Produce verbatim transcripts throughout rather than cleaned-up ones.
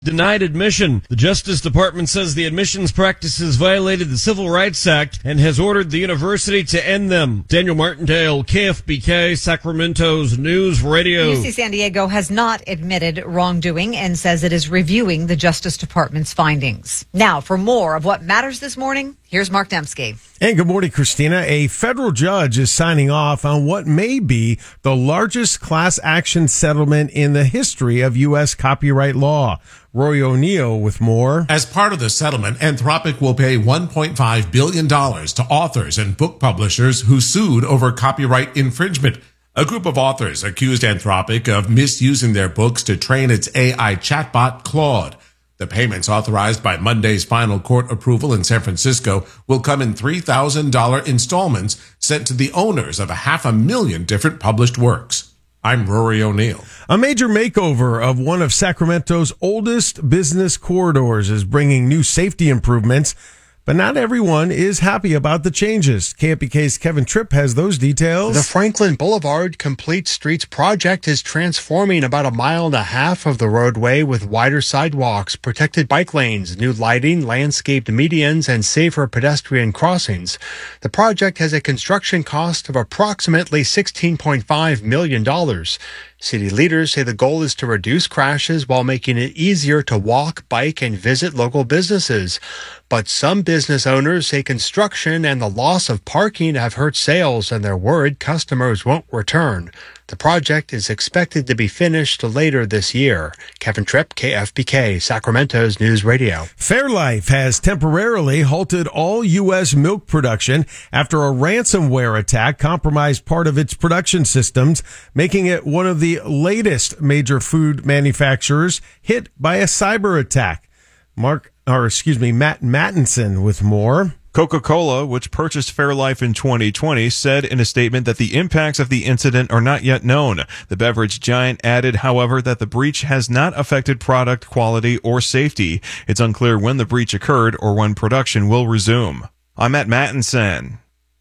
denied admission. The Justice Department says the admissions practices violated the Civil Rights Act and has ordered the university to end them. Daniel Martindale, K F B K, Sacramento's News Radio. U C San Diego has not admitted wrongdoing and says it is reviewing the Justice Department's findings. Now, for more of what matters this morning, here's Mark Dembski. And good morning, Christina. A federal judge is signing off on what may be the largest class action settlement in the history of U S copyright law. Roy O'Neill with more. As part of the settlement, Anthropic will pay one point five billion dollars to authors and book publishers who sued over copyright infringement. A group of authors accused Anthropic of misusing their books to train its A I chatbot, Claude. The payments authorized by Monday's final court approval in San Francisco will come in three thousand dollars installments sent to the owners of a half a million different published works. I'm Rory O'Neill. A major makeover of one of Sacramento's oldest business corridors is bringing new safety improvements, but not everyone is happy about the changes. K F B K's Kevin Tripp has those details. The Franklin Boulevard Complete Streets project is transforming about a mile and a half of the roadway with wider sidewalks, protected bike lanes, new lighting, landscaped medians, and safer pedestrian crossings. The project has a construction cost of approximately sixteen point five million dollars. City leaders say the goal is to reduce crashes while making it easier to walk, bike, and visit local businesses. But some business owners say construction and the loss of parking have hurt sales, and they're worried customers won't return. The project is expected to be finished later this year. Kevin Tripp, K F B K, Sacramento's News Radio. Fairlife has temporarily halted all U S milk production after a ransomware attack compromised part of its production systems, making it one of the latest major food manufacturers hit by a cyber attack. Mark, or excuse me, Matt Mattinson with more. Coca-Cola, which purchased Fairlife in twenty twenty, said in a statement that the impacts of the incident are not yet known. The beverage giant added, however, that the breach has not affected product quality or safety. It's unclear when the breach occurred or when production will resume. I'm Matt Mattinson.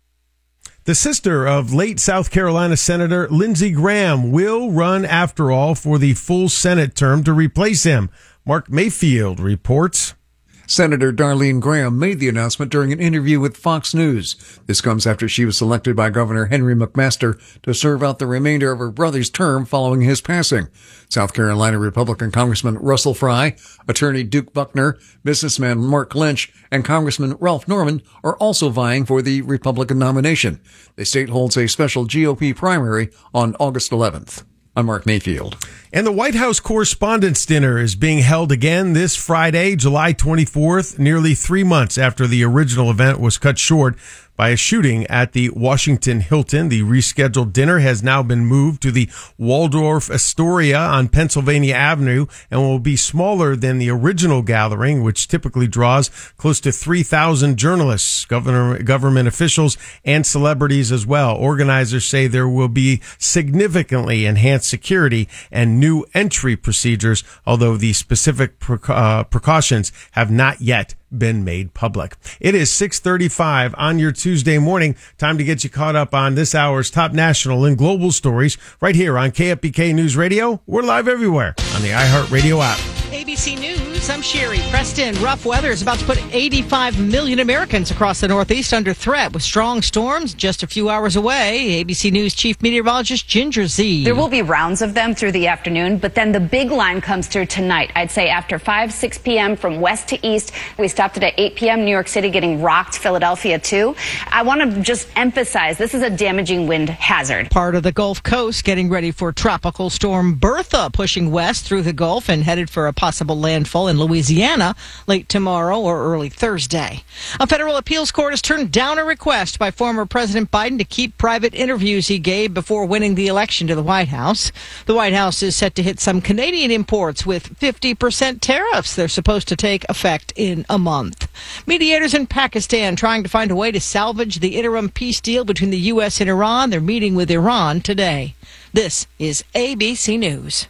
The sister of late South Carolina Senator Lindsey Graham will run, after all, for the full Senate term to replace him. Mark Mayfield reports. Senator Darlene Graham made the announcement during an interview with Fox News. This comes after she was selected by Governor Henry McMaster to serve out the remainder of her brother's term following his passing. South Carolina Republican Congressman Russell Fry, Attorney Duke Buckner, businessman Mark Lynch, and Congressman Ralph Norman are also vying for the Republican nomination. The state holds a special G O P primary on August eleventh. I'm Mark Mayfield. And the White House Correspondents' Dinner is being held again this Friday, July twenty-fourth, nearly three months after the original event was cut short by a shooting at the Washington Hilton. The rescheduled dinner has now been moved to the Waldorf Astoria on Pennsylvania Avenue and will be smaller than the original gathering, which typically draws close to three thousand journalists, governor, government officials, and celebrities as well. Organizers say there will be significantly enhanced security and new entry procedures, although the specific pre- uh, precautions have not yet been made public. It is six thirty-five on your Tuesday morning. Time to get you caught up on this hour's top national and global stories right here on K F B K News Radio. We're live everywhere on the iHeartRadio app. A B C News, I'm Sherry Preston. Rough weather is about to put eighty-five million Americans across the Northeast under threat with strong storms just a few hours away. A B C News Chief Meteorologist Ginger Z. There will be rounds of them through the afternoon, but then the big line comes through tonight. I'd say after five, six p.m. from west to east. We stopped it at eight p.m. New York City getting rocked, Philadelphia too. I want to just emphasize this is a damaging wind hazard. Part of the Gulf Coast getting ready for Tropical Storm Bertha pushing west through the Gulf and headed for a possible landfall in Louisiana late tomorrow or early Thursday. A federal appeals court has turned down a request by former President Biden to keep private interviews he gave before winning the election to the White House. The White House is set to hit some Canadian imports with fifty percent tariffs. They're supposed to take effect in a month. Mediators in Pakistan trying to find a way to salvage the interim peace deal between the U S and Iran. They're meeting with Iran today. This is A B C News.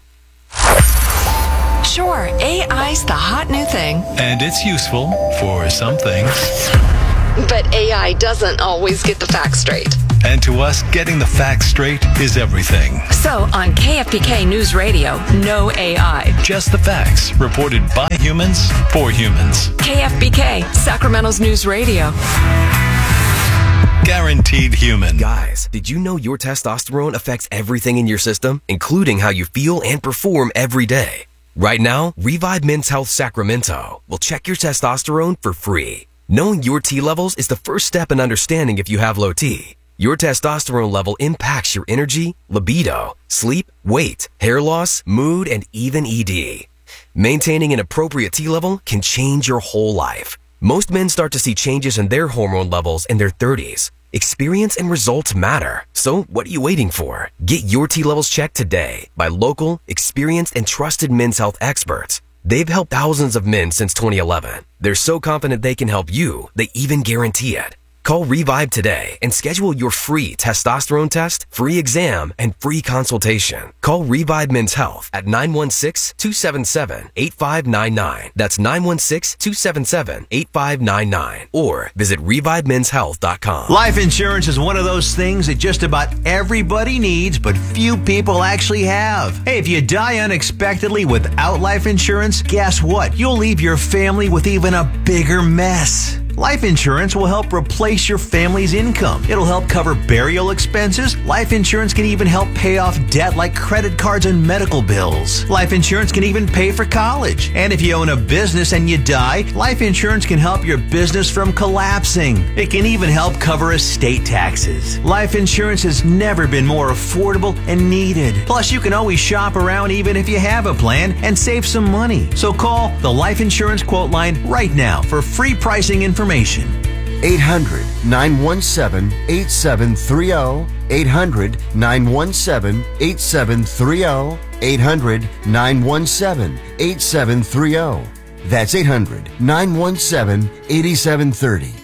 Sure, A I's the hot new thing. And it's useful for some things. But A I doesn't always get the facts straight. And to us, getting the facts straight is everything. So on K F B K News Radio, no A I. Just the facts, reported by humans for humans. K F B K, Sacramento's News Radio. Guaranteed human. Guys, did you know your testosterone affects everything in your system, including how you feel and perform every day? Right now, Revive Men's Health Sacramento will check your testosterone for free. Knowing your T levels is the first step in understanding if you have low T. Your testosterone level impacts your energy, libido, sleep, weight, hair loss, mood, and even E D. Maintaining an appropriate T level can change your whole life. Most men start to see changes in their hormone levels in their thirties. Experience and results matter. So what are you waiting for? Get your T levels checked today by local, experienced, and trusted men's health experts. They've helped thousands of men since twenty eleven. They're so confident they can help you, they even guarantee it. Call Revive today and schedule your free testosterone test, free exam, and free consultation. Call Revive Men's Health at nine one six, two seven seven, eight five nine nine. That's nine one six, two seven seven, eight five nine nine. Or visit revive men's health dot com. Life insurance is one of those things that just about everybody needs, but few people actually have. Hey, if you die unexpectedly without life insurance, guess what? You'll leave your family with even a bigger mess. Life insurance will help replace your family's income. It'll help cover burial expenses. Life insurance can even help pay off debt like credit cards and medical bills. Life insurance can even pay for college. And if you own a business and you die, life insurance can help your business from collapsing. It can even help cover estate taxes. Life insurance has never been more affordable and needed. Plus, you can always shop around even if you have a plan and save some money. So call the Life Insurance Quote Line right now for free pricing information. eight hundred, nine one seven, eight seven three zero. eight hundred, nine one seven, eight seven three zero. eight hundred, nine one seven, eight seven three zero. That's eight hundred, nine one seven, eight seven three zero.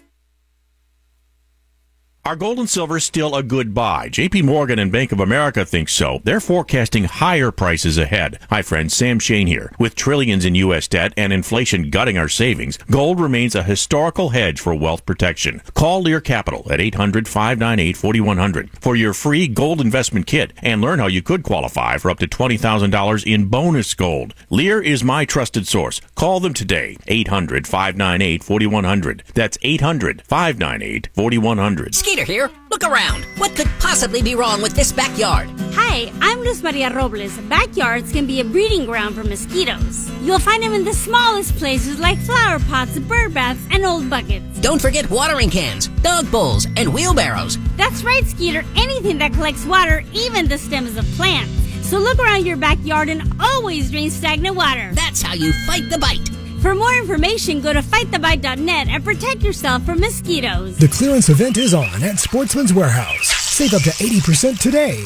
Are gold and silver still a good buy? J P Morgan and Bank of America think so. They're forecasting higher prices ahead. Hi, friends. Sam Shane here. With trillions in U S debt and inflation gutting our savings, gold remains a historical hedge for wealth protection. Call Lear Capital at eight hundred, five nine eight, four one zero zero for your free gold investment kit and learn how you could qualify for up to twenty thousand dollars in bonus gold. Lear is my trusted source. Call them today. eight hundred, five nine eight, four one zero zero. That's eight hundred, five nine eight, four one zero zero. Skeeter here. Look around. What could possibly be wrong with this backyard? Hi, I'm Luz Maria Robles. Backyards can be a breeding ground for mosquitoes. You'll find them in the smallest places like flower pots, bird baths, and old buckets. Don't forget watering cans, dog bowls, and wheelbarrows. That's right, Skeeter. Anything that collects water, even the stems of plants. So look around your backyard and always drain stagnant water. That's how you fight the bite. For more information, go to fight the bite dot net and protect yourself from mosquitoes. The clearance event is on at Sportsman's Warehouse. Save up to eighty percent today.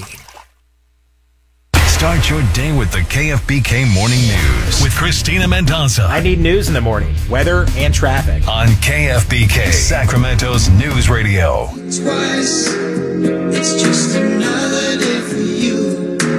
Start your day with the K F B K Morning News with Christina Mendoza. I need news in the morning, weather and traffic. On K F B K, Sacramento's News Radio. Twice, it's just another day for you.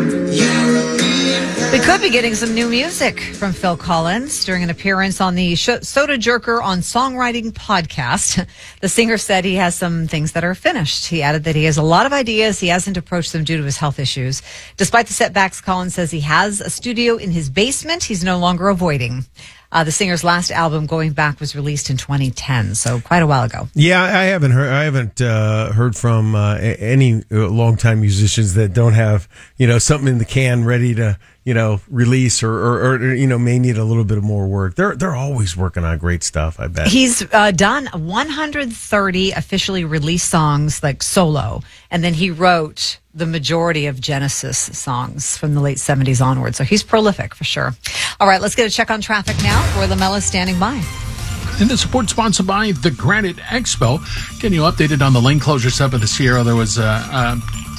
We could be getting some new music from Phil Collins during an appearance on the Soda Jerker on Songwriting podcast. The singer said he has some things that are finished. He added that he has a lot of ideas. He hasn't approached them due to his health issues. Despite the setbacks, Collins says he has a studio in his basement he's no longer avoiding. Uh, the singer's last album, Going Back, was released in twenty ten, so quite a while ago. Yeah, I haven't heard. I haven't uh, heard from uh, any longtime musicians that don't have, you know, something in the can ready to, you know, release or, or, or you know, may need a little bit of more work. They're they're always working on great stuff. I bet he's uh, done one hundred thirty officially released songs, like solo, and then he wrote the majority of Genesis songs from the late seventies onward. So he's prolific for sure. All right, let's get a check on traffic now. Roy Lamella is standing by. In the support sponsored by the Granite Expo, getting you updated on the lane closure south of the Sierra. There was a, a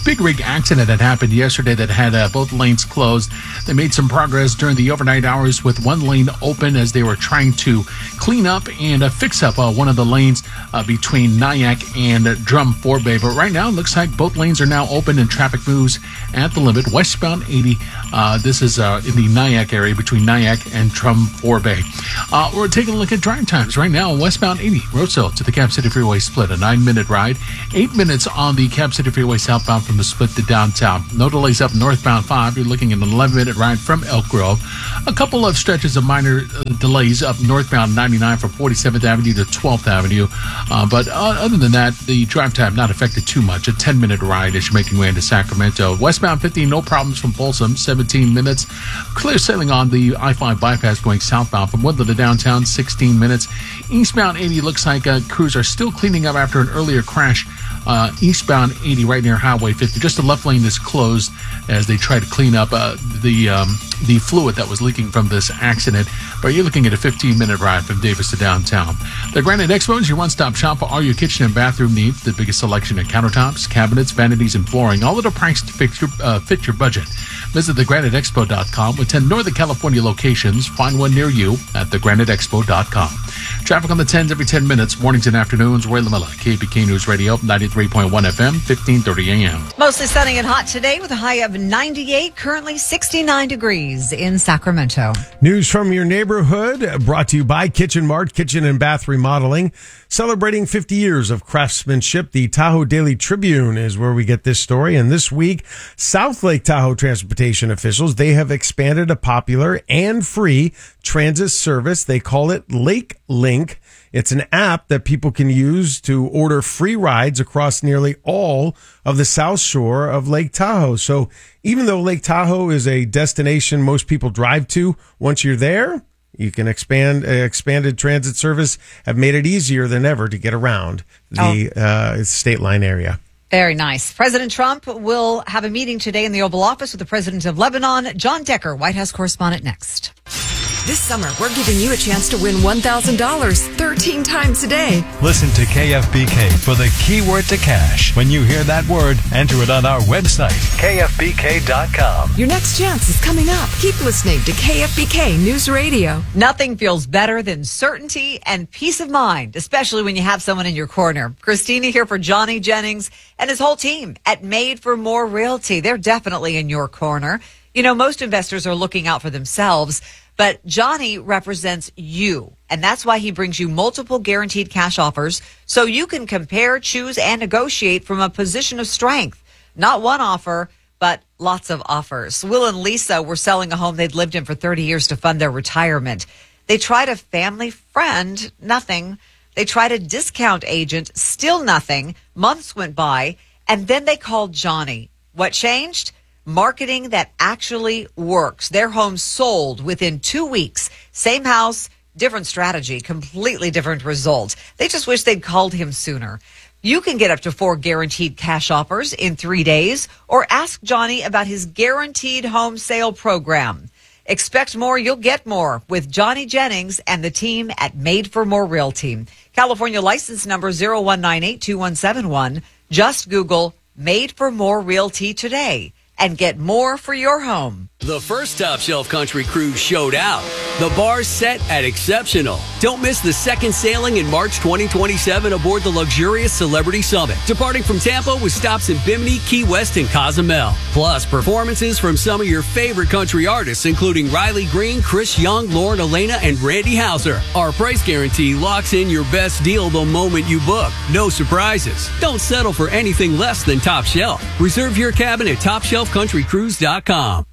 big rig accident that happened yesterday that had uh, both lanes closed. They made some progress during the overnight hours with one lane open as they were trying to clean up and uh, fix up uh, one of the lanes uh, between Nyack and uh, Drum Four Bay. But right now, it looks like both lanes are now open and traffic moves at the limit. Westbound eighty, uh, this is uh, in the Nyack area between Nyack and Drum Four Bay. Uh, we're taking a look at drive times right now. Westbound eighty, Roseville to the Cap City Freeway split, a nine-minute ride. Eight minutes on the Cap City Freeway southbound from the split to downtown. No delays up northbound five. You're looking at an eleven-minute ride from Elk Grove. A couple of stretches of minor uh, delays up northbound ninety-nine from forty-seventh Avenue to twelfth Avenue. Uh, but uh, other than that, the drive time not affected too much. A ten-minute ride as you're making way into Sacramento. Westbound fifty, no problems from Folsom, seventeen minutes. Clear sailing on the I five bypass going southbound from Woodland to downtown, sixteen minutes. Eastbound eighty looks like uh, crews are still cleaning up after an earlier crash. Uh, eastbound eighty right near Highway fifty. Just the left lane is closed as they try to clean up uh, the um, the fluid that was leaking from this accident. But you're looking at a fifteen-minute ride from Davis to downtown. The Granite Expo is your one-stop shop for all your kitchen and bathroom needs. The biggest selection of countertops, cabinets, vanities, and flooring, all at a price to fit your, uh, fit your budget. Visit the granite expo dot com with ten Northern California locations. Find one near you at the granite expo dot com. Traffic on the tens every ten minutes, mornings and afternoons. Roy Lamella, K B K News Radio, ninety-three point one F M, fifteen thirty A M. Mostly sunny and hot today with a high of ninety-eight, currently sixty-nine degrees in Sacramento. News from your neighborhood brought to you by Kitchen Mart, Kitchen and Bath Remodeling. Celebrating fifty years of craftsmanship, the Tahoe Daily Tribune is where we get this story. And this week, South Lake Tahoe transportation officials, they have expanded a popular and free transit service. They call it Lake Link. It's an app that people can use to order free rides across nearly all of the South Shore of Lake Tahoe. So even though Lake Tahoe is a destination most people drive to, once you're there, you can expand, uh, expanded transit service have made it easier than ever to get around the oh. uh, state line area. Very nice. President Trump will have a meeting today in the Oval Office with the president of Lebanon, John Decker, White House correspondent, next. This summer, we're giving you a chance to win one thousand dollars thirteen times a day. Listen to K F B K for the keyword to cash. When you hear that word, enter it on our website, K F B K dot com. Your next chance is coming up. Keep listening to K F B K News Radio. Nothing feels better than certainty and peace of mind, especially when you have someone in your corner. Christina here for Johnny Jennings and his whole team at Made for More Realty. They're definitely in your corner. You know, most investors are looking out for themselves, but Johnny represents you, and that's why he brings you multiple guaranteed cash offers so you can compare, choose, and negotiate from a position of strength. Not one offer, but lots of offers. Will and Lisa were selling a home they'd lived in for thirty years to fund their retirement. They tried a family friend, nothing. They tried a discount agent, still nothing. Months went by, and then they called Johnny. What changed? Marketing that actually works. Their home sold within two weeks. Same house, different strategy, completely different result. They just wish they'd called him sooner. You can get up to four guaranteed cash offers in three days or ask Johnny about his guaranteed home sale program. Expect more, you'll get more with Johnny Jennings and the team at Made for More Realty. California license number zero one nine eight two one seven one. Just Google Made for More Realty today and get more for your home. The first Top Shelf Country Cruise showed out. The bar's set at exceptional. Don't miss the second sailing in March twenty twenty-seven aboard the luxurious Celebrity Summit, departing from Tampa with stops in Bimini, Key West, and Cozumel. Plus, performances from some of your favorite country artists, including Riley Green, Chris Young, Lauren Elena, and Randy Houser. Our price guarantee locks in your best deal the moment you book. No surprises. Don't settle for anything less than Top Shelf. Reserve your cabin at top shelf country cruise dot com.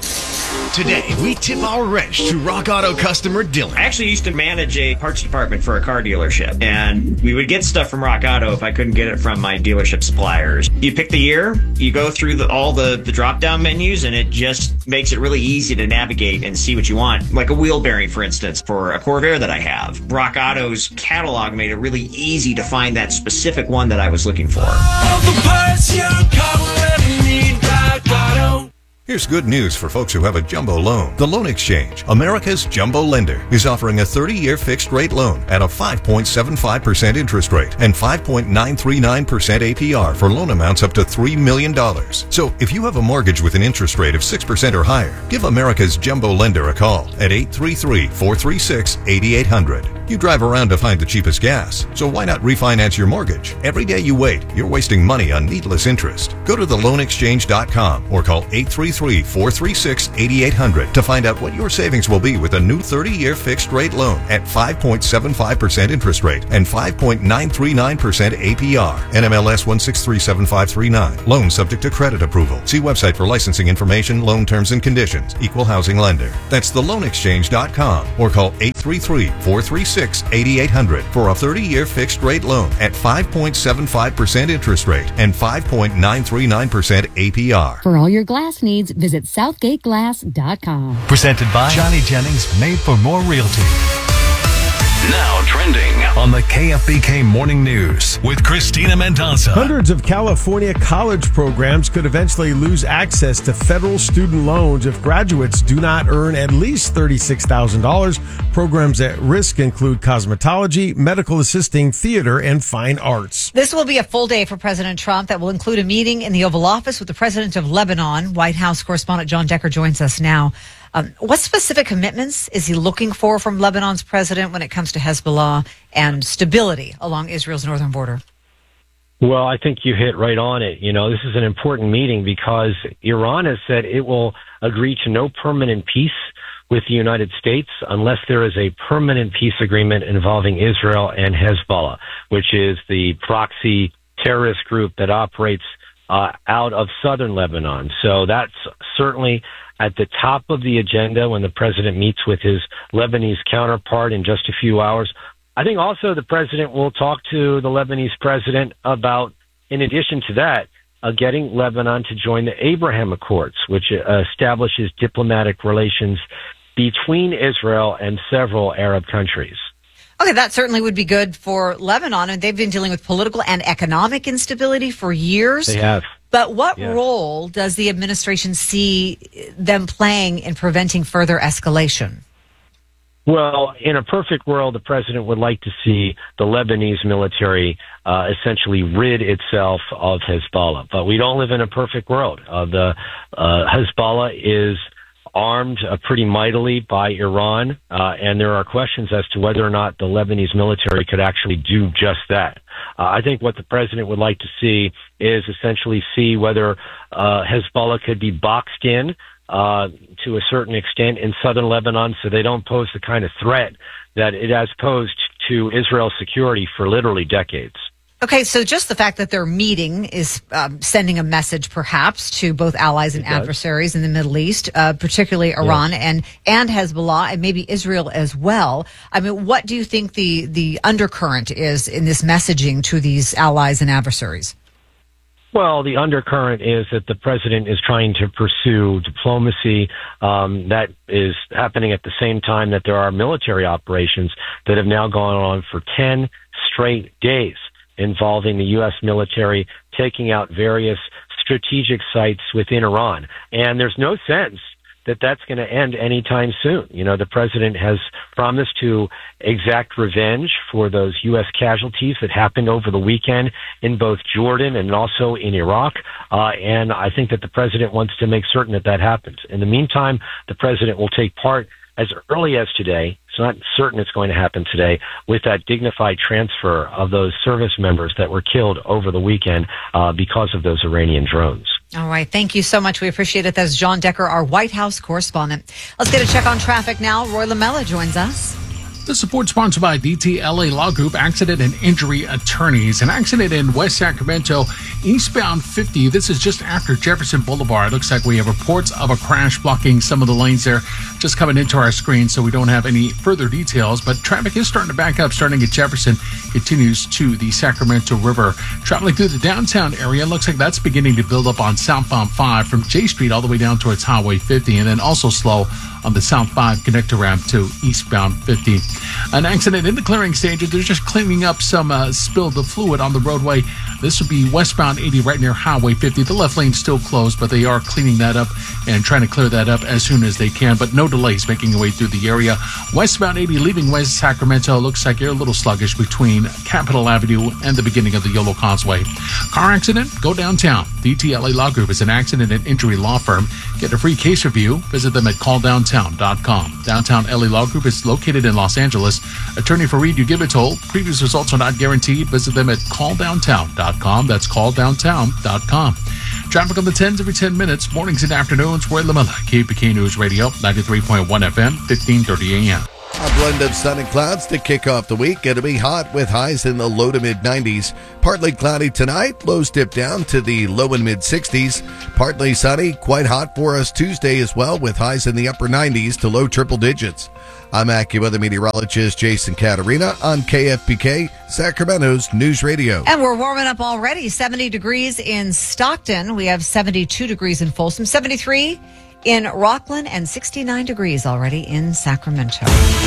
Today, we tip our wrench to Rock Auto customer Dylan. I actually used to manage a parts department for a car dealership, and we would get stuff from Rock Auto if I couldn't get it from my dealership suppliers. You pick the year, you go through the, all the, the drop-down menus, and it just makes it really easy to navigate and see what you want. Like a wheel bearing, for instance, for a Corvair that I have. Rock Auto's catalog made it really easy to find that specific one that I was looking for. All the parts your car will ever need, Rock Auto. Here's good news for folks who have a jumbo loan. The Loan Exchange, America's jumbo lender, is offering a thirty-year fixed-rate loan at a five point seven five percent interest rate and five point nine three nine percent A P R for loan amounts up to three million dollars. So if you have a mortgage with an interest rate of six percent or higher, give America's jumbo lender a call at eight three three, four three six, eight eight zero zero. You drive around to find the cheapest gas, so why not refinance your mortgage? Every day you wait, you're wasting money on needless interest. Go to the loan exchange dot com or call eight three three, four three six, eight eight zero zero to find out what your savings will be with a new thirty-year fixed-rate loan at five point seven five percent interest rate and five point nine three nine percent A P R. N M L S one six three seven five three nine. Loan subject to credit approval. See website for licensing information, loan terms and conditions. Equal housing lender. That's the loan exchange dot com or call eight three three, four three six, eight eight zero zero for a thirty-year fixed-rate loan at five point seven five percent interest rate and five point nine three nine percent A P R. For all your glass needs, visit southgate glass dot com. Presented by Johnny Jennings, Made for More Realty. Now trending on the K F B K Morning News with Christina Mendoza. Hundreds of California college programs could eventually lose access to federal student loans if graduates do not earn at least thirty-six thousand dollars. Programs at risk include cosmetology, medical assisting, theater, and fine arts. This will be a full day for President Trump that will include a meeting in the Oval Office with the president of Lebanon. White House correspondent John Decker joins us now. Um, what specific commitments is he looking for from Lebanon's president when it comes to Hezbollah and stability along Israel's northern border? Well, I think you hit right on it. You know, this is an important meeting because Iran has said it will agree to no permanent peace with the United States unless there is a permanent peace agreement involving Israel and Hezbollah, which is the proxy terrorist group that operates uh, out of southern Lebanon. So that's certainly at the top of the agenda when the president meets with his Lebanese counterpart in just a few hours. I think also the president will talk to the Lebanese president about, in addition to that, uh, getting Lebanon to join the Abraham Accords, which uh, establishes diplomatic relations between Israel and several Arab countries. Okay, that certainly would be good for Lebanon, and they've been dealing with political and economic instability for years. They have. But what yeah. role does the administration see them playing in preventing further escalation? Well, in a perfect world, the president would like to see the Lebanese military uh, essentially rid itself of Hezbollah. But we don't live in a perfect world. Uh, the uh, Hezbollah is armed uh, pretty mightily by Iran, uh, and there are questions as to whether or not the Lebanese military could actually do just that. Uh, I think what the president would like to see is essentially see whether uh, Hezbollah could be boxed in uh, to a certain extent in southern Lebanon so they don't pose the kind of threat that it has posed to Israel's security for literally decades. Okay, so just the fact that they're meeting is um, sending a message, perhaps, to both allies and adversaries in the Middle East, uh, particularly Iran yes. and and Hezbollah, and maybe Israel as well. I mean, what do you think the the undercurrent is in this messaging to these allies and adversaries? Well, the undercurrent is that the president is trying to pursue diplomacy um, that is happening at the same time that there are military operations that have now gone on for ten straight days, involving the U S military taking out various strategic sites within Iran. And there's no sense that that's going to end anytime soon. You know, the president has promised to exact revenge for those U S casualties that happened over the weekend in both Jordan and also in Iraq. Uh, and I think that the president wants to make certain that that happens. In the meantime, the president will take part as early as today. It's not certain it's going to happen today, with that dignified transfer of those service members that were killed over the weekend uh, because of those Iranian drones. All right. Thank you so much. We appreciate it. That's John Decker, our White House correspondent. Let's get a check on traffic now. Roy Lamella joins us. The support sponsored by D T L A Law Group, Accident and Injury Attorneys. An accident in West Sacramento, eastbound fifty. This is just after Jefferson Boulevard. Looks like we have reports of a crash blocking some of the lanes there, just coming into our screen, so we don't have any further details. But traffic is starting to back up, starting at Jefferson, continues to the Sacramento River. Traveling through the downtown area, looks like that's beginning to build up on southbound five from J Street all the way down towards Highway fifty, and then also slow on the South five connector ramp to eastbound fifty. An accident in the clearing stages. They're just cleaning up some uh, spilled fluid on the roadway This would be westbound eighty right near Highway fifty. The left lane's still closed, but they are cleaning that up and trying to clear that up as soon as they can, but no delays making your way through the area. Westbound eighty leaving West Sacramento, looks like you're a little sluggish between Capitol Avenue and the beginning of the Yolo Causeway. Car accident? Go downtown. D T L A Law Group is an accident and injury law firm. Get a free case review. Visit them at call downtown dot com. Downtown L A Law Group is located in Los Angeles. Attorney Fareed Ugibitol. Previous results are not guaranteed. Visit them at call downtown dot com. That's call downtown dot com. Traffic on the tens every ten minutes. Mornings and afternoons. Roy Lamella, K F B K News Radio, ninety-three point one F M, fifteen thirty A M. A blend of sun and clouds to kick off the week. It'll be hot with highs in the low to mid nineties. Partly cloudy tonight. Lows dip down to the low and mid sixties. Partly sunny. Quite hot for us Tuesday as well, with highs in the upper nineties to low triple digits. I'm AccuWeather meteorologist Jason Caterina on K F B K, Sacramento's News Radio. And we're warming up already. seventy degrees in Stockton. We have seventy-two degrees in Folsom, seventy-three in Rockland, and sixty-nine degrees already in Sacramento.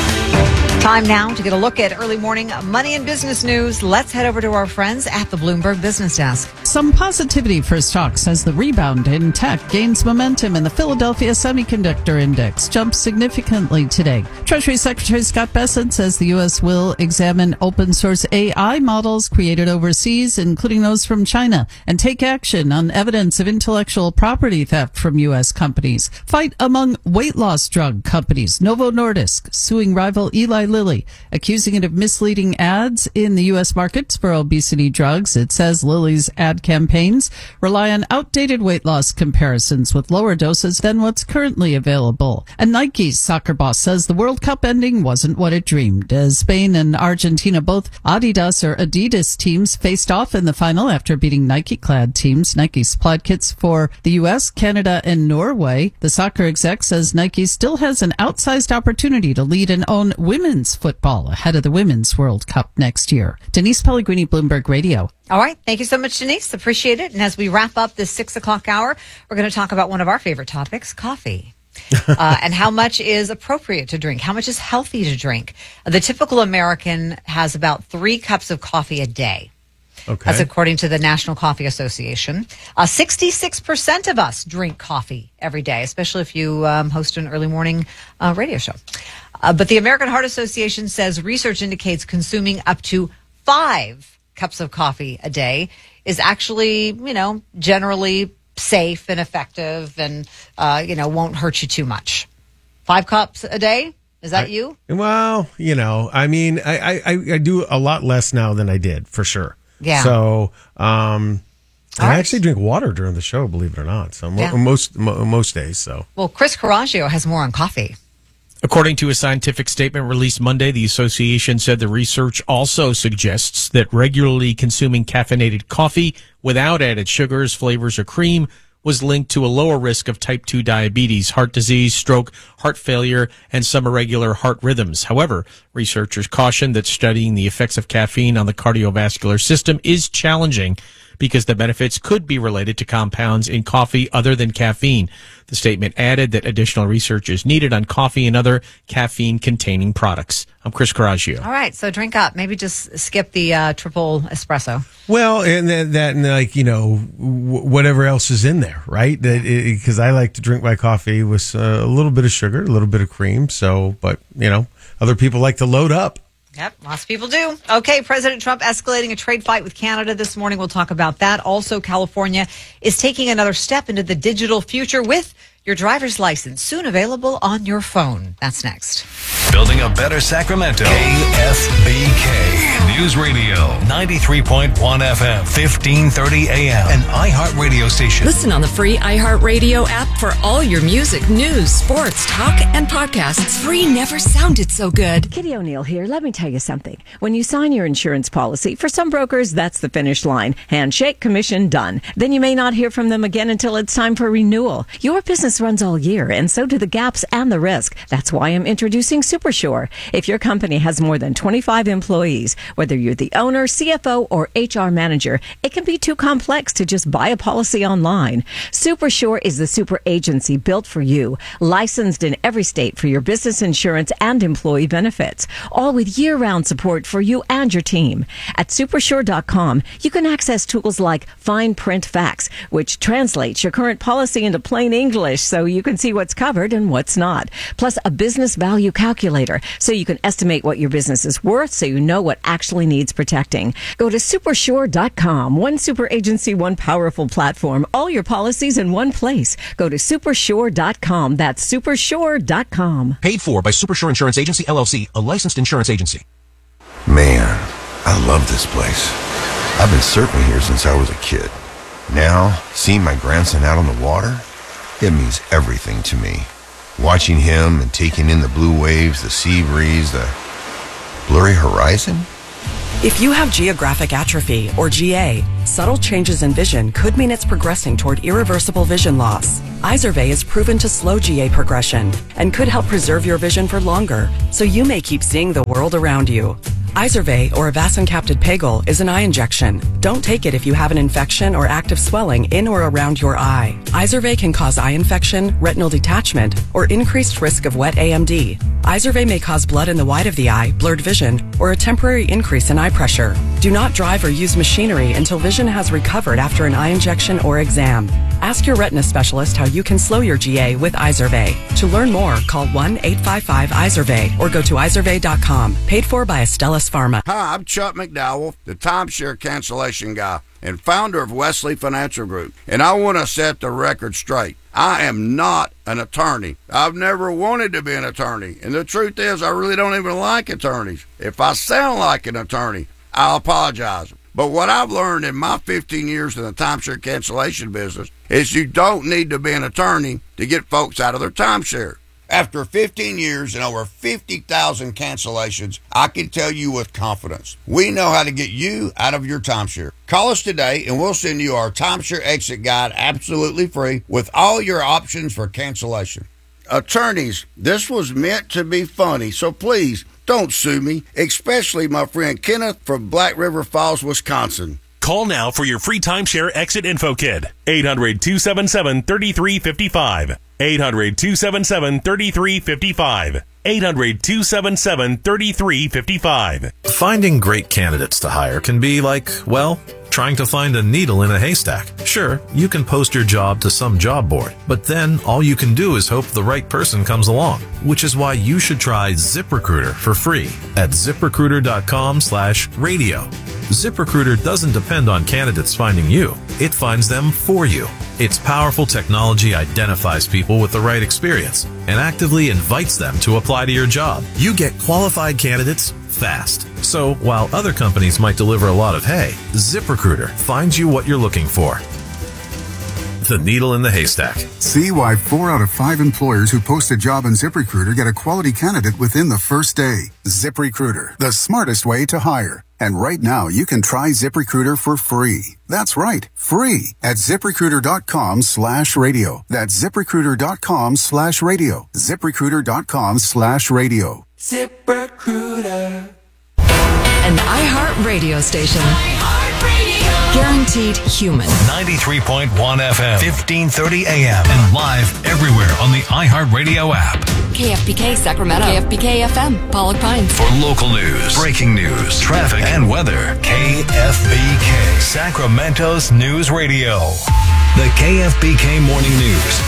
Time now to get a look at early morning money and business news. Let's head over to our friends at the Bloomberg Business Desk. Some positivity for stocks as the rebound in tech gains momentum and the Philadelphia Semiconductor Index jumps significantly today. Treasury Secretary Scott Bessent says the U S will examine open source A I models created overseas, including those from China, and take action on evidence of intellectual property theft from U S companies. Fight among weight loss drug companies. Novo Nordisk suing rival Eli Lilly, accusing it of misleading ads in the U S markets for obesity drugs. It says Lilly's ad campaigns rely on outdated weight loss comparisons with lower doses than what's currently available. And Nike's soccer boss says the World Cup ending wasn't what it dreamed. As Spain and Argentina, both Adidas or Adidas teams, faced off in the final after beating Nike-clad teams. Nike supplied kits for the U S, Canada, and Norway. The soccer exec says Nike still has an outsized opportunity to lead and own women's football ahead of the Women's World Cup next year. Denise Pellegrini, Bloomberg Radio. All right. Thank you so much, Denise. Appreciate it. And as we wrap up this six o'clock hour, we're going to talk about one of our favorite topics, coffee. uh, and how much is appropriate to drink? How much is healthy to drink? The typical American has about three cups of coffee a day. Okay. That's according to the National Coffee Association. Uh, sixty-six percent of us drink coffee every day, especially if you um, host an early morning uh, radio show. Uh, but the American Heart Association says research indicates consuming up to five cups of coffee a day is actually, you know, generally safe and effective and, uh, you know, won't hurt you too much. Five cups a day? Is that I, you? Well, you know, I mean, I, I, I do a lot less now than I did, for sure. Yeah. So, um, I right. actually drink water during the show, believe it or not. So mo- Yeah. most mo- most days. So, Well, Chris Coraggio has more on coffee. According to a scientific statement released Monday, the association said the research also suggests that regularly consuming caffeinated coffee without added sugars, flavors, or cream was linked to a lower risk of type two diabetes, heart disease, stroke, heart failure, and some irregular heart rhythms. However, researchers caution that studying the effects of caffeine on the cardiovascular system is challenging because the benefits could be related to compounds in coffee other than caffeine. The statement added that additional research is needed on coffee and other caffeine-containing products. I'm Chris Coraggio. All right, so drink up. Maybe just skip the uh, triple espresso. well, and that, that and like, you know, w- whatever else is in there, right? That because I like to drink my coffee with uh, a little bit of sugar, a little bit of cream. So, but you know, other people like to load up. Yep, lots of people do. Okay, President Trump escalating a trade fight with Canada this morning. We'll talk about that. Also, California is taking another step into the digital future with your driver's license, soon available on your phone. That's next. Building a better Sacramento. K F B K News Radio, ninety-three point one F M, fifteen thirty A M, an iHeartRadio station. Listen on the free iHeartRadio app for all your music, news, sports, talk, and podcasts. Free never sounded so good. Kitty O'Neill here. Let me tell you something. When you sign your insurance policy, for some brokers, that's the finish line. Handshake, commission, done. Then you may not hear from them again until it's time for renewal. Your business runs all year, and so do the gaps and the risk. That's why I'm introducing Super SuperSure. If your company has more than twenty-five employees, whether you're the owner, C F O, or H R manager, it can be too complex to just buy a policy online. SuperSure is the super agency built for you, licensed in every state for your business insurance and employee benefits, all with year-round support for you and your team. At supersure dot com, you can access tools like Fine Print Facts, which translates your current policy into plain English so you can see what's covered and what's not. Plus, a business value calculator so you can estimate what your business is worth so you know what actually needs protecting. Go to supersure dot com. One super agency, one powerful platform. All your policies in one place. Go to supersure dot com. That's supersure dot com. Paid for by Supersure Insurance Agency, L L C, a licensed insurance agency. Man, I love this place. I've been surfing here since I was a kid. Now, seeing my grandson out on the water, it means everything to me. Watching him and taking in the blue waves, the sea breeze, the blurry horizon. If you have geographic atrophy, or G A, subtle changes in vision could mean it's progressing toward irreversible vision loss. Izervay is proven to slow G A progression and could help preserve your vision for longer, so you may keep seeing the world around you. Izervay, or avacincaptad pegol, is an eye injection. Don't take it if you have an infection or active swelling in or around your eye. Izervay can cause eye infection, retinal detachment, or increased risk of wet A M D. Izervay may cause blood in the white of the eye, blurred vision, or a temporary increase in eye pressure. Do not drive or use machinery until vision has recovered after an eye injection or exam. Ask your retina specialist how you can slow your G A with Izervay. To learn more, call one eight five five Izervay or go to izervay dot com. Paid for by Astellas Pharma. Hi, I'm Chuck McDowell, the timeshare cancellation guy and founder of Wesley Financial Group, and I want to set the record straight. I am not an attorney. I've never wanted to be an attorney, and the truth is I really don't even like attorneys. If I sound like an attorney, I'll apologize. But what I've learned in my fifteen years in the timeshare cancellation business is you don't need to be an attorney to get folks out of their timeshare. After fifteen years and over fifty thousand cancellations, I can tell you with confidence, we know how to get you out of your timeshare. Call us today and we'll send you our timeshare exit guide absolutely free with all your options for cancellation. Attorneys, this was meant to be funny, so please don't sue me, especially my friend Kenneth from Black River Falls, Wisconsin. Call now for your free timeshare exit info kit. eight hundred, two seven seven, three three five five. eight hundred, two seven seven, three three five five. eight hundred, two seven seven, three three five five. Finding great candidates to hire can be like, well, trying to find a needle in a haystack. Sure, you can post your job to some job board, but then all you can do is hope the right person comes along, which is why you should try ZipRecruiter for free at ziprecruiter dot com slash radio. ZipRecruiter doesn't depend on candidates finding you. It finds them for you. Its powerful technology identifies people with the right experience and actively invites them to apply to your job. You get qualified candidates fast. So while other companies might deliver a lot of hay, ZipRecruiter finds you what you're looking for. The needle in the haystack. See why four out of five employers who post a job on ZipRecruiter get a quality candidate within the first day. ZipRecruiter, the smartest way to hire. And right now, you can try ZipRecruiter for free. That's right, free at ziprecruiter dot com slash radio. That's ziprecruiter dot com slash radio. ziprecruiter dot com slash radio. ZipRecruiter. An iHeart radio station. Guaranteed human. ninety-three point one F M, fifteen thirty A M, and live everywhere on the iHeartRadio app. K F B K Sacramento. K F B K F M, Pollock Pines. For local news, breaking news, traffic, and weather, K F B K, Sacramento's news radio. The K F B K Morning News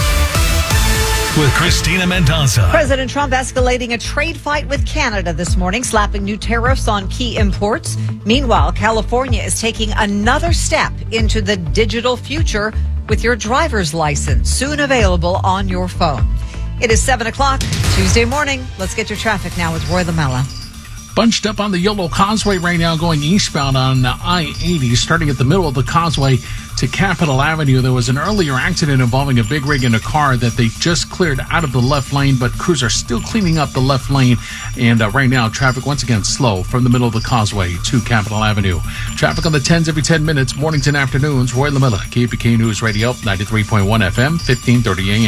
with Christina Mendoza. President Trump escalating a trade fight with Canada this morning, slapping new tariffs on key imports. Meanwhile, California is taking another step into the digital future with your driver's license, soon available on your phone. It is seven o'clock, Tuesday morning. Let's get your traffic now with Roy Lamella. Bunched up on the Yolo Causeway right now, going eastbound on I eighty, starting at the middle of the causeway to Capitol Avenue. There was an earlier accident involving a big rig in a car that they just cleared out of the left lane, but crews are still cleaning up the left lane. And uh, right now, traffic once again slow from the middle of the causeway to Capitol Avenue. Traffic on the tens every ten minutes, mornings and afternoons. Roy Lamella, K F B K News Radio, ninety-three point one F M, fifteen thirty A M.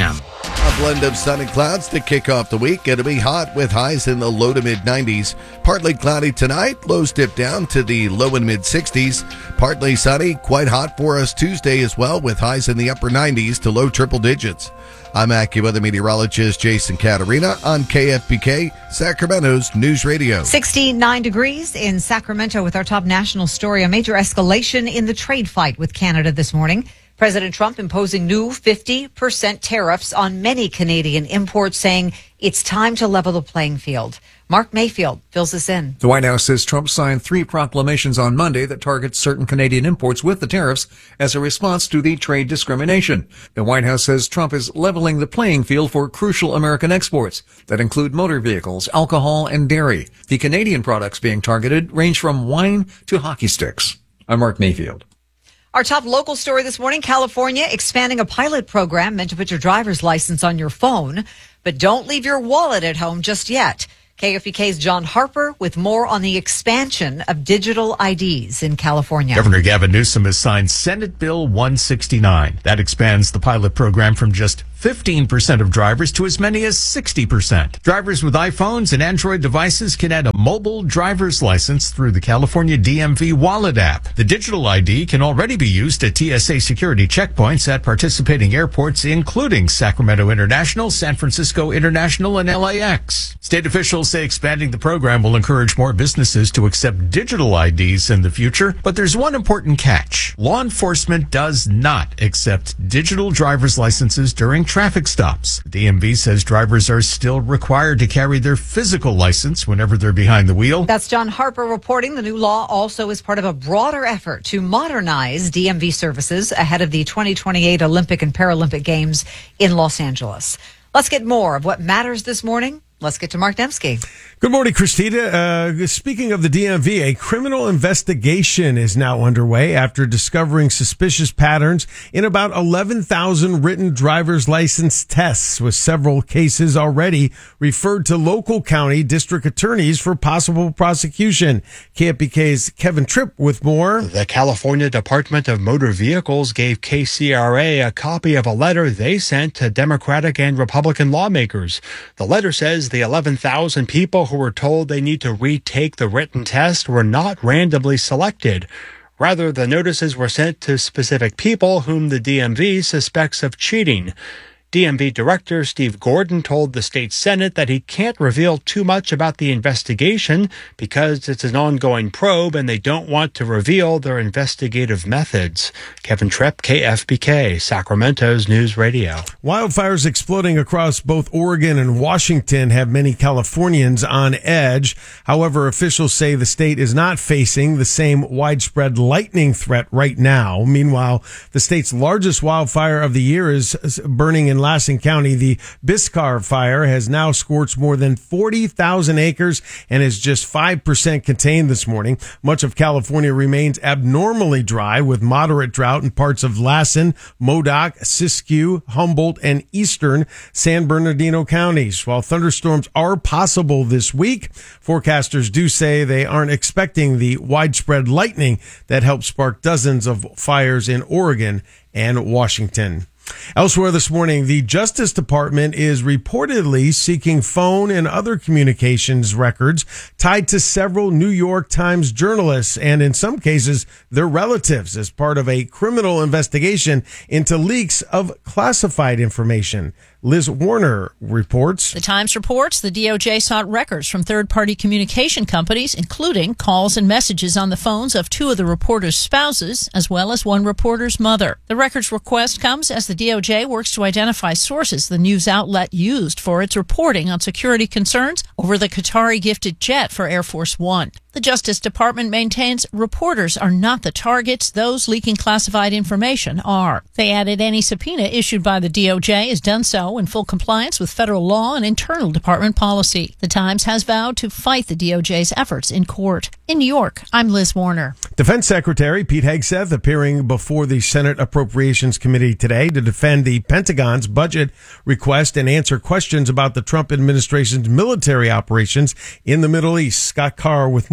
A blend of sun and clouds to kick off the week. It'll be hot with highs in the low to mid nineties. Partly cloudy tonight. Lows dip down to the low and mid sixties. Partly sunny. Quite hot for us Tuesday as well, with highs in the upper nineties to low triple digits. I'm AccuWeather meteorologist Jason Caterina on K F B K, Sacramento's News Radio. sixty-nine degrees in Sacramento with our top national story. A major escalation in the trade fight with Canada this morning. President Trump imposing new fifty percent tariffs on many Canadian imports, saying it's time to level the playing field. Mark Mayfield fills us in. The White House says Trump signed three proclamations on Monday that target certain Canadian imports with the tariffs as a response to the trade discrimination. The White House says Trump is leveling the playing field for crucial American exports that include motor vehicles, alcohol, and dairy. The Canadian products being targeted range from wine to hockey sticks. I'm Mark Mayfield. Our top local story this morning, California expanding a pilot program meant to put your driver's license on your phone, but don't leave your wallet at home just yet. K F B K's John Harper with more on the expansion of digital I Ds in California. Governor Gavin Newsom has signed Senate Bill one sixty-nine. That expands the pilot program from just fifteen percent of drivers to as many as sixty percent. Drivers with iPhones and Android devices can add a mobile driver's license through the California D M V Wallet app. The digital I D can already be used at T S A security checkpoints at participating airports, including Sacramento International, San Francisco International, and L A X. State officials say expanding the program will encourage more businesses to accept digital I Ds in the future, but there's one important catch. Law enforcement does not accept digital driver's licenses during traffic stops. The D M V says drivers are still required to carry their physical license whenever they're behind the wheel. That's John Harper reporting. The new law also is part of a broader effort to modernize D M V services ahead of the twenty twenty-eight Olympic and Paralympic Games in Los Angeles. Let's get more of what matters this morning. Let's get to Mark Dembski. Good morning, Christina. Uh, speaking of the D M V, a criminal investigation is now underway after discovering suspicious patterns in about eleven thousand written driver's license tests, with several cases already referred to local county district attorneys for possible prosecution. K F B K's Kevin Tripp with more. The California Department of Motor Vehicles gave K C R A a copy of a letter they sent to Democratic and Republican lawmakers. The letter says the eleven thousand people who were told they need to retake the written test were not randomly selected. Rather, the notices were sent to specific people whom the D M V suspects of cheating. D M V Director Steve Gordon told the state Senate that he can't reveal too much about the investigation because it's an ongoing probe and they don't want to reveal their investigative methods. Kevin Tripp, K F B K, Sacramento's News Radio. Wildfires exploding across both Oregon and Washington have many Californians on edge. However, officials say the state is not facing the same widespread lightning threat right now. Meanwhile, the state's largest wildfire of the year is burning in Lassen County. The Biscar fire has now scorched more than forty thousand acres and is just five percent contained this morning. Much of California remains abnormally dry, with moderate drought in parts of Lassen, Modoc, Siskiyou, Humboldt, and eastern San Bernardino counties. While thunderstorms are possible this week, forecasters do say they aren't expecting the widespread lightning that helped spark dozens of fires in Oregon and Washington. Elsewhere this morning, the Justice Department is reportedly seeking phone and other communications records tied to several New York Times journalists and, in some cases, their relatives as part of a criminal investigation into leaks of classified information. Liz Warner reports. The Times reports the D O J sought records from third-party communication companies, including calls and messages on the phones of two of the reporters' spouses, as well as one reporter's mother. The records request comes as the D O J works to identify sources the news outlet used for its reporting on security concerns over the Qatari-gifted jet for Air Force One. The Justice Department maintains reporters are not the targets. Those leaking classified information are. They added any subpoena issued by the D O J is done so in full compliance with federal law and internal department policy. The Times has vowed to fight the D O J's efforts in court. In New York, I'm Liz Warner. Defense Secretary Pete Hegseth appearing before the Senate Appropriations Committee today to defend the Pentagon's budget request and answer questions about the Trump administration's military operations in the Middle East. Scott Carr with more.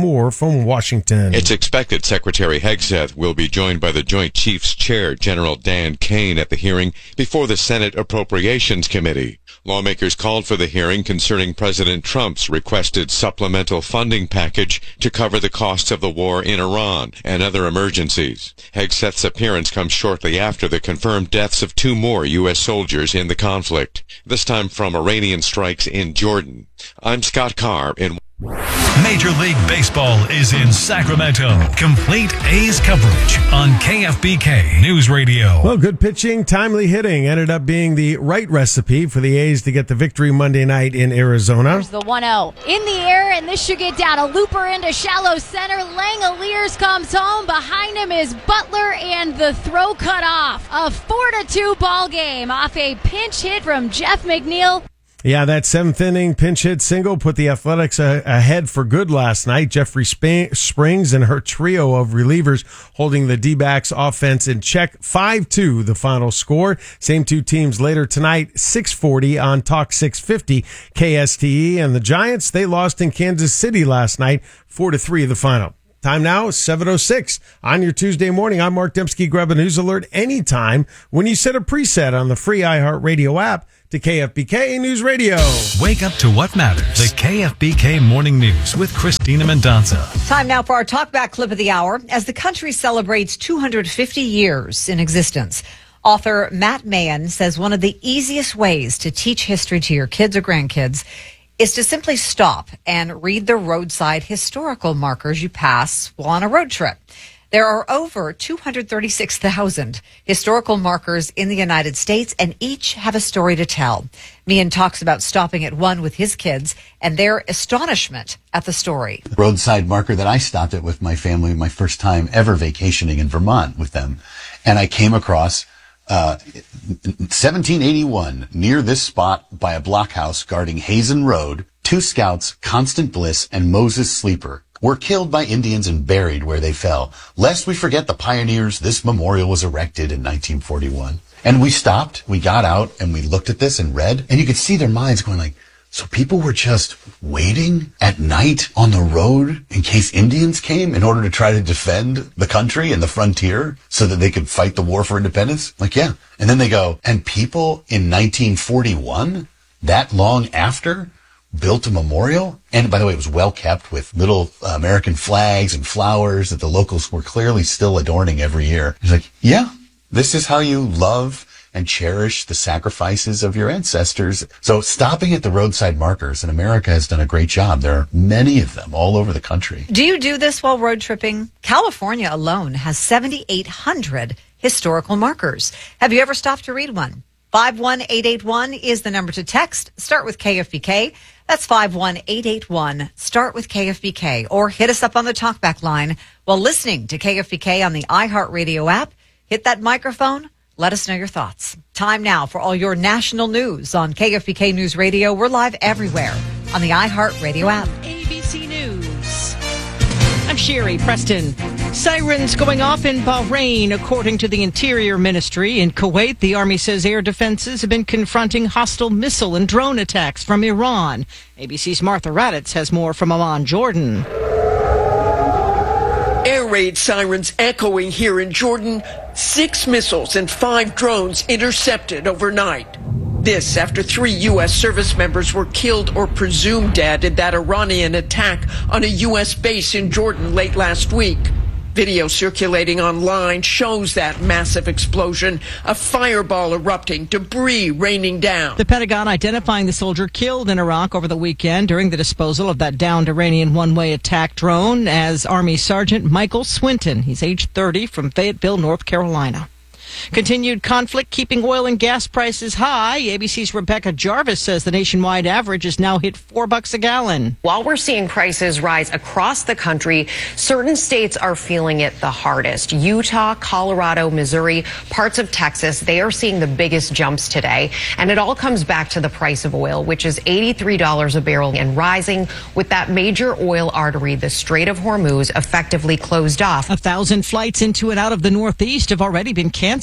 more from Washington. It's expected Secretary Hegseth will be joined by the Joint Chiefs Chair, General Dan Kane, at the hearing before the Senate Appropriations Committee. Lawmakers called for the hearing concerning President Trump's requested supplemental funding package to cover the costs of the war in Iran and other emergencies. Hegseth's appearance comes shortly after the confirmed deaths of two more U S soldiers in the conflict, this time from Iranian strikes in Jordan. I'm Scott Carr in Major League Baseball is in Sacramento. Complete A's coverage on K F B K News Radio. Well, good pitching, timely hitting ended up being the right recipe for the A's to get the victory Monday night in Arizona. Here's the one oh. In the air, and this should get down. A looper into shallow center. Langoliers comes home. Behind him is Butler, and the throw cut off. A four to two ball game off a pinch hit from Jeff McNeil. Yeah, that seventh inning pinch hit single put the Athletics a- ahead for good last night. Jeffrey Sp- Springs and her trio of relievers holding the D-backs offense in check. five two the final score. Same two teams later tonight, six forty on Talk six fifty K S T E. And the Giants, they lost in Kansas City last night, four to three the final. Time now, seven oh six. On your Tuesday morning, I'm Mark Dembski. Grab a news alert anytime when you set a preset on the free iHeartRadio app to K F B K News Radio. Wake up to what matters. The K F B K Morning News with Christina Mendonça. Time now for our talkback clip of the hour as the country celebrates two hundred fifty years in existence. Author Matt Mahan says one of the easiest ways to teach history to your kids or grandkids is to simply stop and read the roadside historical markers you pass while on a road trip. There are over two hundred thirty-six thousand historical markers in the United States, and each have a story to tell. Meehan talks about stopping at one with his kids and their astonishment at the story. Roadside marker that I stopped at with my family, my first time ever vacationing in Vermont with them. And I came across uh seventeen eighty-one, near this spot by a blockhouse guarding Hazen Road, two scouts, Constant Bliss and Moses Sleeper, were killed by Indians and buried where they fell. Lest we forget the pioneers, this memorial was erected in nineteen forty-one. And we stopped, we got out, and we looked at this and read, and you could see their minds going like, so people were just waiting at night on the road in case Indians came in order to try to defend the country and the frontier so that they could fight the war for independence? Like, yeah. And then they go, and people in nineteen forty-one, that long after, built a memorial? And by the way, it was well kept with little uh, American flags and flowers that the locals were clearly still adorning every year. It's like, yeah, this is how you love and cherish the sacrifices of your ancestors. So stopping at the roadside markers, and America has done a great job. There are many of them all over the country. Do you do this while road tripping? California alone has seventy-eight hundred historical markers. Have you ever stopped to read one? five one eight eight one is the number to text. Start with K F B K. That's five one eight eight one. Start with K F B K. Or hit us up on the talkback line while listening to K F B K on the iHeartRadio app. Hit that microphone. Let us know your thoughts. Time now for all your national news on K F B K News Radio. We're live everywhere on the iHeartRadio app. A B C News. I'm Sherry Preston. Sirens going off in Bahrain, according to the Interior Ministry. In Kuwait, the Army says air defenses have been confronting hostile missile and drone attacks from Iran. A B C's Martha Raddatz has more from Amman, Jordan. Air raid sirens echoing here in Jordan. Six missiles and five drones intercepted overnight. This after three U S service members were killed or presumed dead in that Iranian attack on a U S base in Jordan late last week. Video circulating online shows that massive explosion, a fireball erupting, debris raining down. The Pentagon identifying the soldier killed in Iraq over the weekend during the disposal of that downed Iranian one-way attack drone as Army Sergeant Michael Swinton. He's age thirty from Fayetteville, North Carolina. Continued conflict keeping oil and gas prices high. A B C's Rebecca Jarvis says the nationwide average has now hit four bucks a gallon. While we're seeing prices rise across the country, certain states are feeling it the hardest. Utah, Colorado, Missouri, parts of Texas, they are seeing the biggest jumps today. And it all comes back to the price of oil, which is eighty-three dollars a barrel and rising with that major oil artery, the Strait of Hormuz, effectively closed off. A thousand flights into and out of the Northeast have already been canceled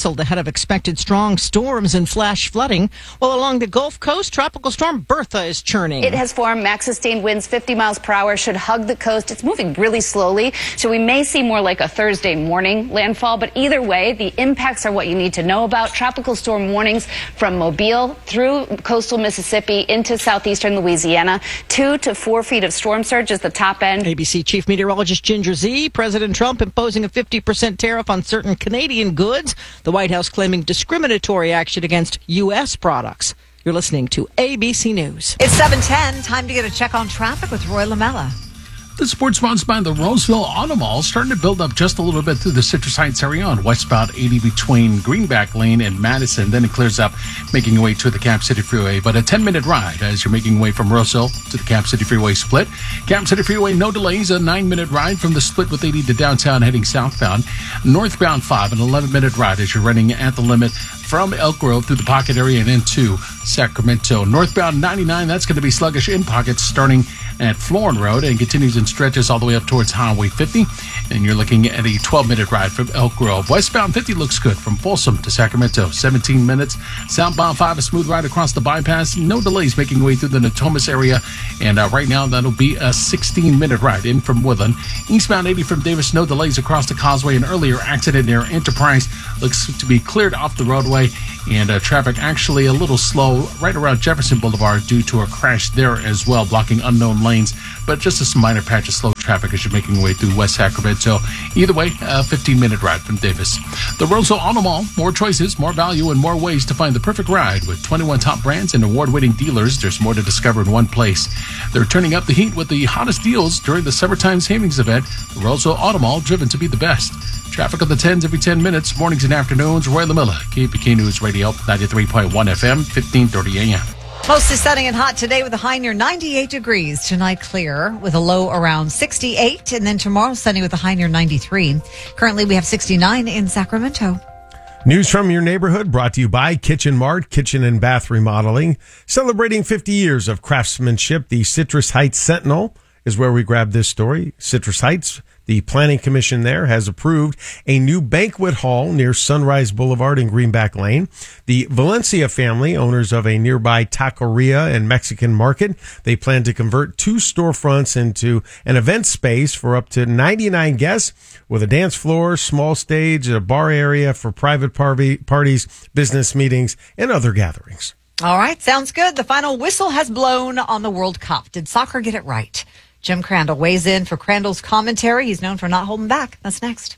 canceled ahead of expected strong storms and flash flooding, while along the Gulf Coast, Tropical Storm Bertha is churning. It has formed. Max sustained winds fifty miles per hour should hug the coast. It's moving really slowly, so we may see more like a Thursday morning landfall. But either way, the impacts are what you need to know about. Tropical storm warnings from Mobile through coastal Mississippi into southeastern Louisiana. Two to four feet of storm surge is the top end. A B C Chief Meteorologist Ginger Zee. President Trump imposing a fifty percent tariff on certain Canadian goods. The White House claiming discriminatory action against U S products. You're listening to A B C News. It's seven ten. Time to get a check on traffic with Roy Lamella. The sports sponsored by the Roseville Auto Mall, starting to build up just a little bit through the Citrus Heights area on westbound eighty between Greenback Lane and Madison. Then it clears up, making your way to the Cap City Freeway. But a ten-minute ride as you're making your way from Roseville to the Cap City Freeway split. Cap City Freeway, no delays. A nine-minute ride from the split with eighty to downtown heading southbound. Northbound five, an eleven-minute ride as you're running at the limit from Elk Grove through the Pocket area and into Sacramento. Northbound ninety-nine, that's going to be sluggish in pockets starting at Florin Road and continues in stretches all the way up towards Highway fifty. And you're looking at a twelve-minute ride from Elk Grove. Westbound fifty looks good from Folsom to Sacramento, seventeen minutes. Southbound five, a smooth ride across the bypass. No delays making your way through the Natomas area. And uh, right now, that'll be a sixteen-minute ride in from Woodland. Eastbound eighty from Davis, no delays across the causeway. An earlier accident near Enterprise looks to be cleared off the roadway. And uh, traffic actually a little slow right around Jefferson Boulevard due to a crash there as well, blocking unknown lanes. But just a minor patch of slow traffic as you're making your way through West Sacramento. Either way, a fifteen-minute ride from Davis. The Roseville Auto Mall, more choices, more value, and more ways to find the perfect ride. With twenty-one top brands and award-winning dealers, there's more to discover in one place. They're turning up the heat with the hottest deals during the Summertime Savings event. The Roseville Auto Mall, driven to be the best. Traffic on the tens every ten minutes, mornings and afternoons. Roy Lamilla, K P K News Radio, ninety-three point one F M, fifteen thirty A M. Mostly sunny and hot today with a high near ninety-eight degrees. Tonight clear with a low around sixty-eight. And then tomorrow sunny with a high near ninety-three. Currently we have sixty-nine in Sacramento. News from your neighborhood brought to you by Kitchen Mart, Kitchen and Bath Remodeling. Celebrating fifty years of craftsmanship, the Citrus Heights Sentinel is where we grab this story. Citrus Heights, the Planning Commission there has approved a new banquet hall near Sunrise Boulevard in Greenback Lane. The Valencia family, owners of a nearby taqueria and Mexican market, they plan to convert two storefronts into an event space for up to ninety-nine guests with a dance floor, small stage, a bar area for private party, parties, business meetings, and other gatherings. All right, sounds good. The final whistle has blown on the World Cup. Did soccer get it right? Jim Crandall weighs in for Crandall's commentary. He's known for not holding back. That's next.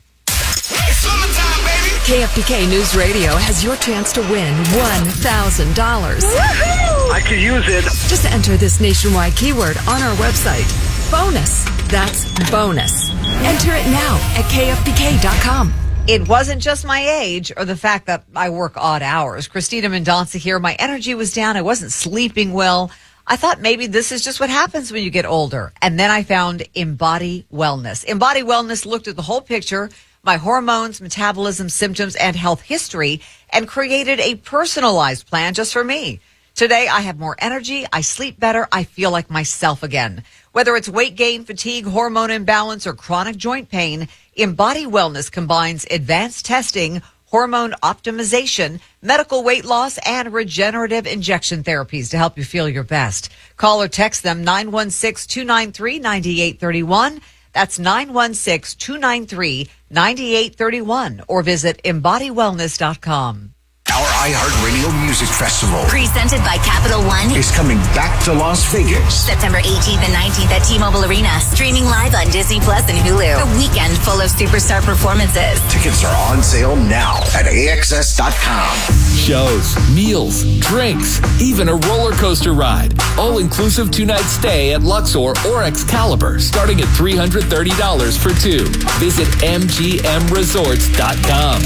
K F B K News Radio has your chance to win one thousand dollars. I could use it. Just enter this nationwide keyword on our website. Bonus. That's bonus. Enter it now at K F B K dot com. It wasn't just my age or the fact that I work odd hours. Christina Mendonça here. My energy was down. I wasn't sleeping well. I thought maybe this is just what happens when you get older. And then I found Embody Wellness. Embody Wellness looked at the whole picture, my hormones, metabolism, symptoms, and health history, and created a personalized plan just for me. Today, I have more energy, I sleep better, I feel like myself again. Whether it's weight gain, fatigue, hormone imbalance, or chronic joint pain, Embody Wellness combines advanced testing, hormone optimization, medical weight loss, and regenerative injection therapies to help you feel your best. Call or text them nine one six, two nine three, nine eight three one. That's nine one six, two nine three, nine eight three one. Or visit embody wellness dot com. Our iHeartRadio Music Festival, presented by Capital One, is coming back to Las Vegas. September eighteenth and nineteenth at T-Mobile Arena. Streaming live on Disney Plus and Hulu. A weekend full of superstar performances. Tickets are on sale now at A X S dot com. Shows, meals, drinks, even a roller coaster ride. All-inclusive two-night stay at Luxor or Excalibur, starting at three hundred thirty dollars for two. Visit M G M resorts dot com.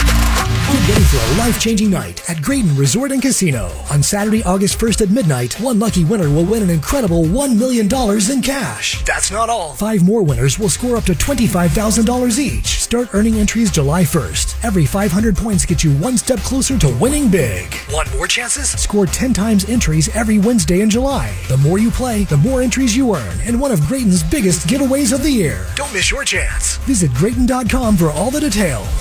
Get ready for a life-changing night at Graton Resort and Casino. On Saturday, August first at midnight, one lucky winner will win an incredible one million dollars in cash. That's not all. Five more winners will score up to twenty-five thousand dollars each. Start earning entries July first. Every five hundred points gets you one step closer to winning big. Want more chances? Score ten times entries every Wednesday in July. The more you play, the more entries you earn, and one of Graton's biggest giveaways of the year. Don't miss your chance. Visit Graton dot com for all the details.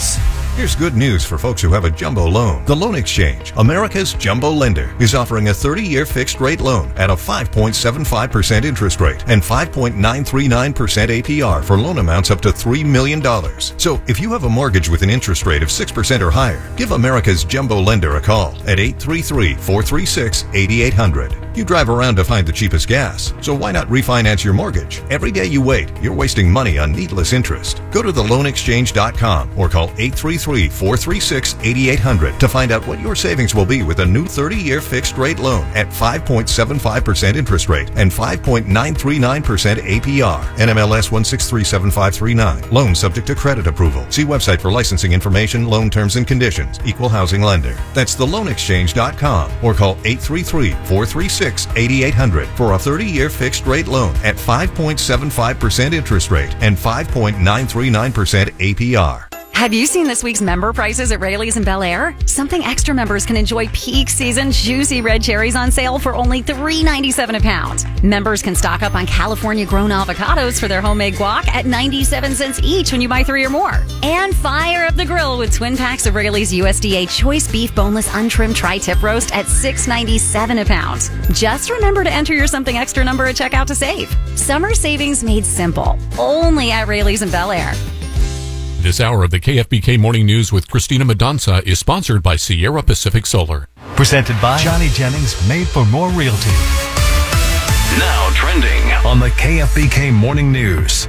Here's good news for folks who have a jumbo loan. The Loan Exchange, America's jumbo lender, is offering a thirty-year fixed-rate loan at a five point seven five percent interest rate and five point nine three nine percent A P R for loan amounts up to three million dollars. So if you have a mortgage with an interest rate of six percent or higher, give America's jumbo lender a call at eight three three, four three six, eight eight zero zero. You drive around to find the cheapest gas, so why not refinance your mortgage? Every day you wait, you're wasting money on needless interest. Go to the loan exchange dot com or call eight three three, four three six, eight eight zero zero to find out what your savings will be with a new thirty-year fixed-rate loan at five point seven five percent interest rate and five point nine three nine percent A P R. N M L S one six three seven five three nine. Loan subject to credit approval. See website for licensing information, loan terms and conditions. Equal housing lender. That's the loan exchange dot com or call eight three three, four three six, eight eight zero zero for a thirty-year fixed-rate loan at five point seven five percent interest rate and five point nine three nine percent A P R. Have you seen this week's member prices at Rayleigh's in Bel Air? Something Extra members can enjoy peak season juicy red cherries on sale for only three ninety-seven a pound. Members can stock up on California-grown avocados for their homemade guac at ninety-seven cents each when you buy three or more. And fire up the grill with twin packs of Rayleigh's U S D A choice beef boneless untrimmed tri-tip roast at six ninety-seven a pound. Just remember to enter your Something Extra number at checkout to save. Summer savings made simple. Only at Rayleigh's in Bel Air. This hour of the K F B K Morning News with Christina Medonza is sponsored by Sierra Pacific Solar. Presented by Johnny Jennings, Made for More Realty. Now trending on the K F B K Morning News.